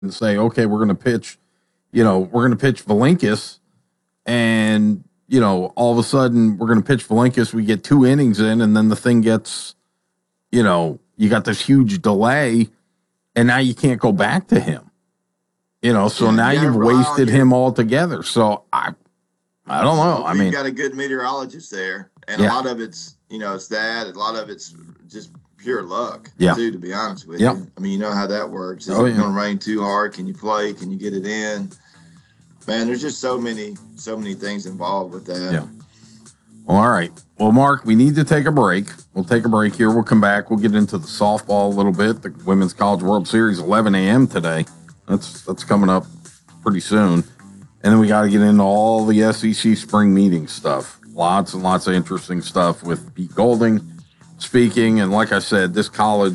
and say, okay, we're going to pitch Valenkis, and, all of a sudden we're going to pitch Valenkis. We get 2 innings in, and then the thing gets, you got this huge delay, and now you can't go back to him. So now you've wasted him altogether. So I don't know. I mean, you got a good meteorologist there, and a lot of it's, it's that. A lot of it's just pure luck, too, to be honest with you. I mean, you know how that works. Is it going to rain too hard? Can you play? Can you get it in? Man, there's just so many things involved with that. Yeah. Well, all right. Well, Mark, we need to take a break. We'll take a break here. We'll come back. We'll get into the softball a little bit. The Women's College World Series, 11 a.m. today. That's coming up pretty soon. And then we got to get into all the SEC spring meeting stuff. Lots and lots of interesting stuff with Pete Golding speaking. And like I said, this college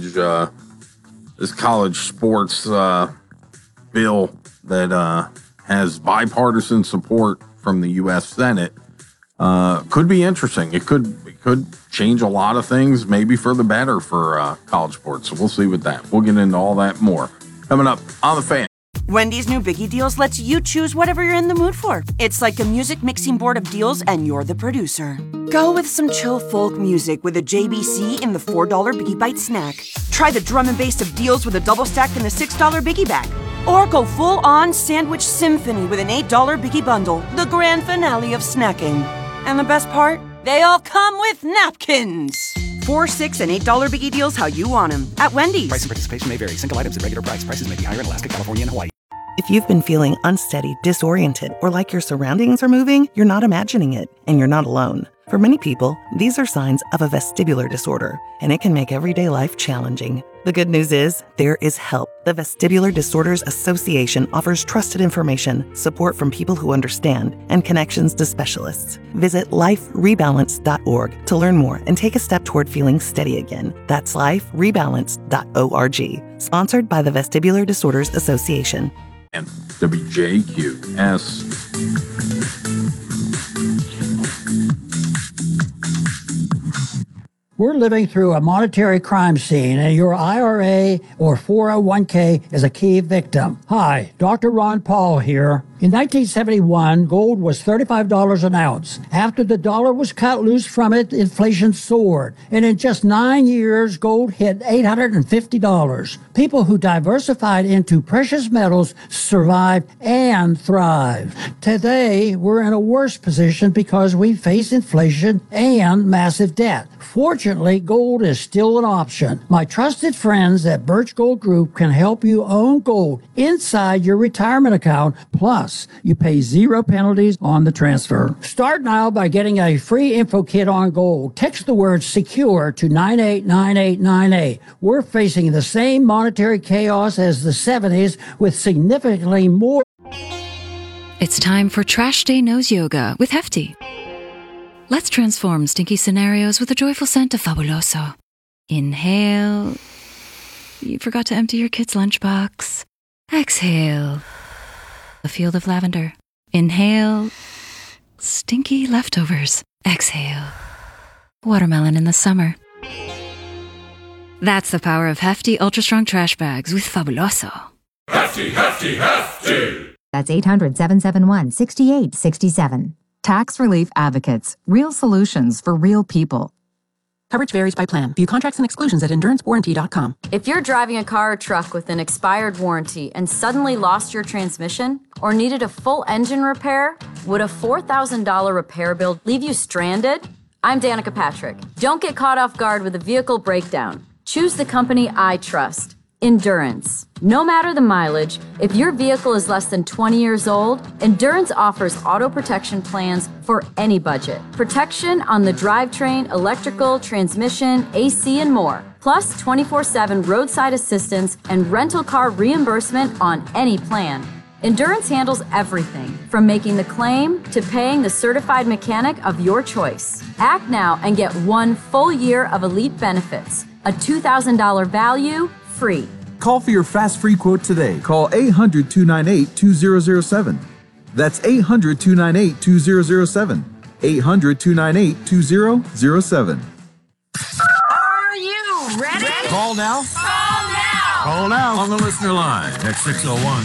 sports bill that has bipartisan support from the U.S. Senate could be interesting. It could change a lot of things, maybe for the better for college sports. So we'll see with that. We'll get into all that more coming up on The Fan. Wendy's new Biggie Deals lets you choose whatever you're in the mood for. It's like a music mixing board of deals, and you're the producer. Go with some chill folk music with a JBC in the $4 Biggie Bite snack. Try the drum and bass of deals with a double stack in the $6 Biggie Bag. Or go full-on sandwich symphony with an $8 Biggie Bundle, the grand finale of snacking. And the best part? They all come with napkins. $4, $6, and $8 Biggie Deals how you want them at Wendy's. Price and participation may vary. Single items at regular price. Prices may be higher in Alaska, California, and Hawaii. If you've been feeling unsteady, disoriented, or like your surroundings are moving, you're not imagining it, and you're not alone. For many people, these are signs of a vestibular disorder, and it can make everyday life challenging. The good news is, there is help. The Vestibular Disorders Association offers trusted information, support from people who understand, and connections to specialists. Visit liferebalance.org to learn more and take a step toward feeling steady again. That's liferebalance.org. Sponsored by the Vestibular Disorders Association. And WJQS. We're living through a monetary crime scene, and your IRA or 401k is a key victim. Hi, Dr. Ron Paul here. In 1971, gold was $35 an ounce. After the dollar was cut loose from it, inflation soared. And in just 9 years, gold hit $850. People who diversified into precious metals survived and thrived. Today, we're in a worse position because we face inflation and massive debt. Fortunately, gold is still an option. My trusted friends at Birch Gold Group can help you own gold inside your retirement account. Plus, you pay 0 penalties on the transfer. Start now by getting a free info kit on gold. Text the word SECURE to 989898. We're facing the same monetary chaos as the 70s with significantly more. It's time for Trash Day Nose Yoga with Hefty. Let's transform stinky scenarios with a joyful scent of Fabuloso. Inhale. You forgot to empty your kid's lunchbox. Exhale. A field of lavender. Inhale. Stinky leftovers. Exhale. Watermelon in the summer. That's the power of Hefty Ultra Strong Trash Bags with Fabuloso. Hefty, Hefty, Hefty! That's 800-771-6867. Tax Relief Advocates. Real solutions for real people. Coverage varies by plan. View contracts and exclusions at endurancewarranty.com. If you're driving a car or truck with an expired warranty and suddenly lost your transmission or needed a full engine repair, would a $4,000 repair bill leave you stranded? I'm Danica Patrick. Don't get caught off guard with a vehicle breakdown. Choose the company I trust. Endurance. No matter the mileage, if your vehicle is less than 20 years old, Endurance offers auto protection plans for any budget. Protection on the drivetrain, electrical, transmission, AC, and more. Plus 24/7 roadside assistance and rental car reimbursement on any plan. Endurance handles everything from making the claim to paying the certified mechanic of your choice. Act now and get 1 full year of elite benefits. A $2,000 value, free. Call for your fast free quote today. Call 800-298-2007. That's 800-298-2007. 800-298-2007. Are you ready? Call now. Call now. Call now on the listener line at 601